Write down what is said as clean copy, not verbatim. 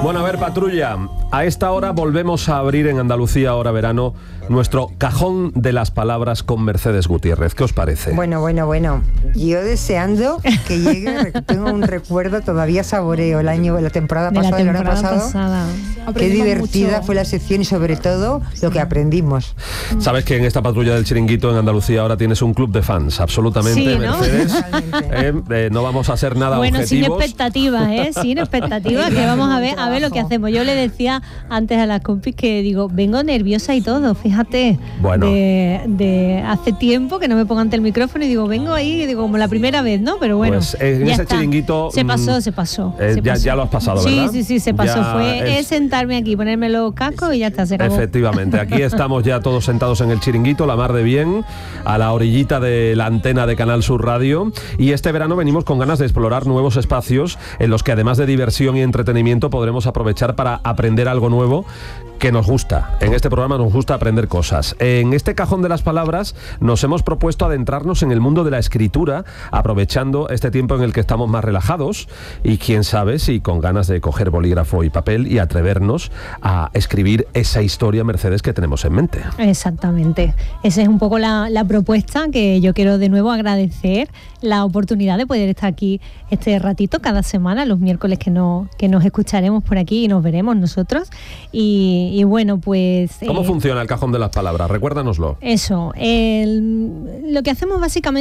Bueno, a ver, patrulla, a esta hora volvemos a abrir en Andalucía Ahora Verano nuestro cajón de las palabras con Mercedes Gutiérrez. ¿Qué os parece? Bueno. Yo deseando que llegue, tengo un recuerdo, todavía saboreo la temporada pasada, el año pasado. Qué divertida fue la sección y sobre todo lo que aprendimos. Sabes que en esta patrulla del Chiringuito en Andalucía ahora tienes un club de fans, absolutamente, sí, ¿no? Mercedes. No vamos a hacer nada bueno, objetivos. Sin expectativas, que vamos a ver lo que hacemos. Yo le decía antes a las compis que digo, vengo nerviosa y todo, fíjate, bueno. de hace tiempo que no me pongo ante el micrófono y digo, vengo ahí, digo, como la primera vez, ¿no? Pero bueno, pues en ese está. Chiringuito se pasó. Ya lo has pasado, ¿verdad? Sí, se pasó. Es sentarme aquí, ponerme los cascos y ya está, se acabó. Efectivamente, aquí estamos ya todos sentados en el Chiringuito, la mar de bien, a la orillita de la antena de Canal Sur Radio, y este verano venimos con ganas de explorar nuevos espacios en los que además de diversión y entretenimiento podremos aprovechar para aprender algo nuevo que nos gusta. En este programa nos gusta aprender cosas. En este cajón de las palabras nos hemos propuesto adentrarnos en el mundo de la escritura, aprovechando este tiempo en el que estamos más relajados y quién sabe si con ganas de coger bolígrafo y papel y atrevernos a escribir esa historia, Mercedes, que tenemos en mente. Exactamente. Esa es un poco la propuesta, que yo quiero de nuevo agradecer la oportunidad de poder estar aquí este ratito cada semana, los miércoles que nos escucharemos por aquí y nos veremos nosotros. Y bueno, pues... ¿Cómo funciona el cajón de las palabras? Recuérdanoslo. Eso, lo que hacemos básicamente